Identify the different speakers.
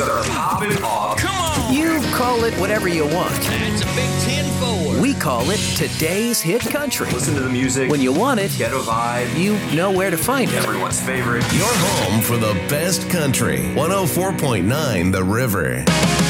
Speaker 1: that are popping off.
Speaker 2: Come on!
Speaker 3: You call it whatever you want.
Speaker 2: That's a big 10-4.
Speaker 3: We call it today's hit country.
Speaker 1: Listen to the music.
Speaker 3: When you want it,
Speaker 1: Get a vibe.
Speaker 3: you know where to find it.
Speaker 1: Everyone's favorite.
Speaker 4: Your home for the best country. 104.9 The River.